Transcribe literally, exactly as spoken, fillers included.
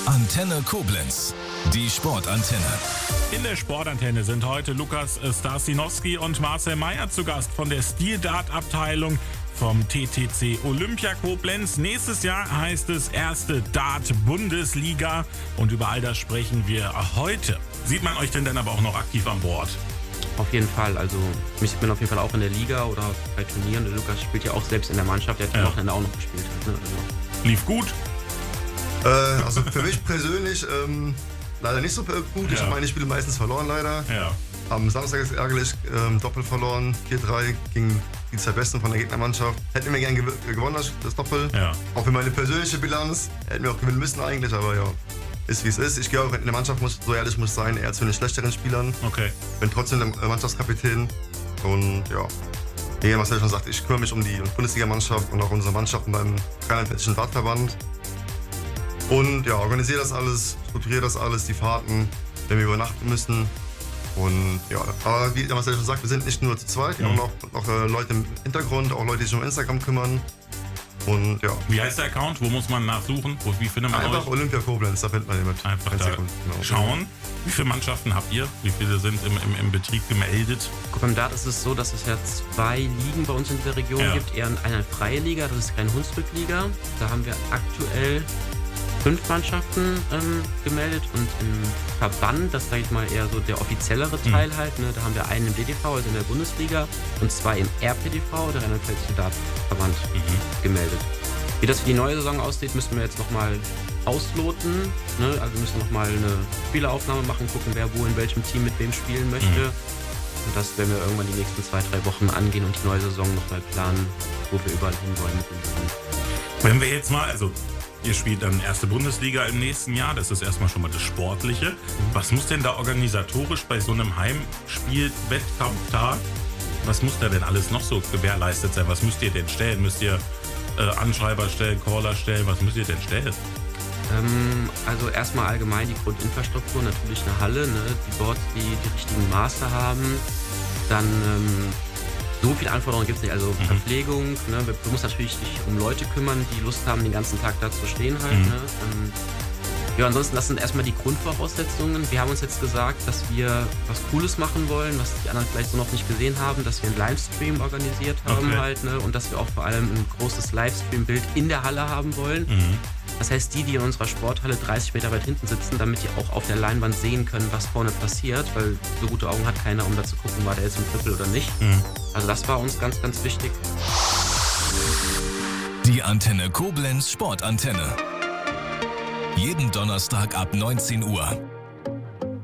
Antenne Koblenz, die Sportantenne. In der Sportantenne sind heute Lukas Starsinowski und Marcel Meyer zu Gast von der Steel-Dart-Abteilung vom T T C Olympia Koblenz. Nächstes Jahr heißt es erste Dart-Bundesliga und über all das sprechen wir heute. Sieht man euch denn dann aber auch noch aktiv an Bord? Auf jeden Fall, also mich sieht man auf jeden Fall auch in der Liga oder bei Turnieren. Der Lukas spielt ja auch selbst in der Mannschaft, der hat ja am Wochenende auch noch gespielt. Hat, ne? Also. Lief gut? Äh, also für mich persönlich ähm, leider nicht so gut. Ich Ja. habe meine Spiele meistens verloren leider. Ja. Am Samstag ist ärgerlich, ähm, Doppel verloren, vier drei gegen die zwei Besten von der Gegnermannschaft. Hätten wir gerne gew- gewonnen, das, das Doppel. Ja. Auch für meine persönliche Bilanz hätten wir auch gewinnen müssen eigentlich, aber ja, ist wie es ist. Ich gehe auch in der Mannschaft, muss, so ehrlich muss ich sein, eher zu den schlechteren Spielern. Okay. Bin trotzdem der Mannschaftskapitän und ja, wie Marcel schon sagt, ich kümmere mich um die Bundesligamannschaft und auch unsere Mannschaften beim rheinland-pfälzischen Dartverband. Und ja, organisiere das alles, strukturiere das alles, die Fahrten, wenn wir übernachten müssen. Und ja, aber wie der Marcel schon sagt, wir sind nicht nur zu zweit, wir Mhm. haben noch, noch äh, Leute im Hintergrund, auch Leute, die sich um Instagram kümmern. Und ja, Wie heißt der Account? Wo muss man nachsuchen? Wo, wie findet man einfach euch? Olympia Koblenz, da findet man den mit. Einfach da Sekunden, genau. schauen. Wie viele Mannschaften habt ihr? Wie viele sind im, im, im Betrieb gemeldet? Guck, beim Dart ist es so, dass es ja zwei Ligen bei uns in dieser Region Ja. gibt. Eher eine freie Liga, das ist keine Hunsrück-Liga. Da haben wir aktuell fünf Mannschaften ähm, gemeldet und im Verband, das sage ich mal eher so der offiziellere Teil Mhm. halt, ne, da haben wir einen im D D V, also in der Bundesliga, und zwei im R P D V, der Rheinland-Pfälzische Dartverband, Mhm. gemeldet. Wie das für die neue Saison aussieht, müssen wir jetzt nochmal ausloten. Ne? Also wir müssen nochmal eine Spieleraufnahme machen, gucken, wer wo in welchem Team mit wem spielen möchte. Mhm. Und das werden wir irgendwann die nächsten zwei, drei Wochen angehen und die neue Saison nochmal planen, wo wir überall hinwollen mit dem Team. Wenn wir jetzt mal, also ihr spielt dann erste Bundesliga im nächsten Jahr, das ist erstmal schon mal das Sportliche. Was muss denn da organisatorisch bei so einem Heimspiel-Wettkampftag, was muss da denn alles noch so gewährleistet sein? Was müsst ihr denn stellen? Müsst ihr äh, Anschreiber stellen, Caller stellen? Was müsst ihr denn stellen? Ähm, also erstmal allgemein die Grundinfrastruktur, natürlich eine Halle, ne? Die Boards, die die richtigen Maße haben. Dann ähm, so viele Anforderungen gibt es nicht, also Mhm. Verpflegung, ne? Du musst natürlich dich um Leute kümmern, die Lust haben, den ganzen Tag da zu stehen halt. Mhm. Ne? Ähm, ja, ansonsten, das sind erstmal die Grundvoraussetzungen. Wir haben uns jetzt gesagt, dass wir was Cooles machen wollen, was die anderen vielleicht so noch nicht gesehen haben, dass wir einen Livestream organisiert haben Okay. halt, ne? Und dass wir auch vor allem ein großes Livestream-Bild in der Halle haben wollen. Mhm. Das heißt, die, die in unserer Sporthalle dreißig Meter weit hinten sitzen, damit die auch auf der Leinwand sehen können, was vorne passiert, weil so gute Augen hat keiner, um da zu gucken, war der jetzt im Triple oder nicht. Mhm. Also das war uns ganz, ganz wichtig. Die Antenne Koblenz Sportantenne. Jeden Donnerstag ab neunzehn Uhr.